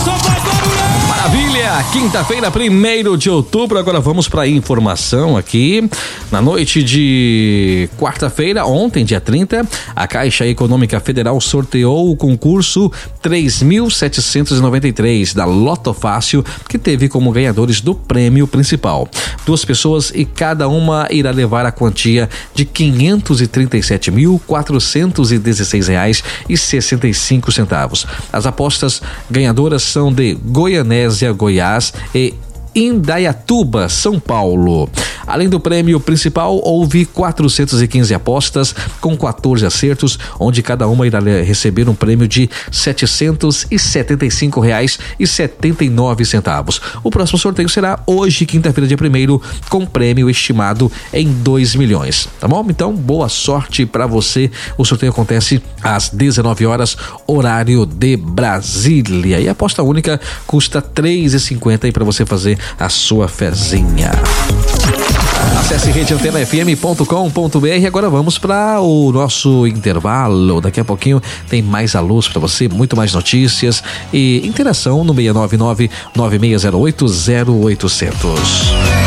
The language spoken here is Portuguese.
Maravilha! Quinta-feira, 1º de outubro. Agora vamos para a informação aqui. Na noite de quarta-feira, ontem, dia 30, a Caixa Econômica Federal sorteou o concurso 3.793 da Loto Fácil, que teve como ganhadores do prêmio principal 2 pessoas e cada uma irá levar a quantia de R$ 537.416,65. As apostas ganhadoras são de Goianésia, Goiás e Indaiatuba, São Paulo. Além do prêmio principal, houve 415 apostas com 14 acertos, onde cada uma irá receber um prêmio de R$ 765,79. O próximo sorteio será hoje, quinta-feira, dia 1º, com prêmio estimado em 2 milhões. Tá bom? Então, boa sorte para você. O sorteio acontece às 19 horas, horário de Brasília. E a aposta única custa R$ 3,50 para você fazer a sua fezinha. Acesse redeantenafm.com.br. Agora vamos para o nosso intervalo. Daqui a pouquinho tem mais a luz para você, muito mais notícias e interação no 699-9608-0800.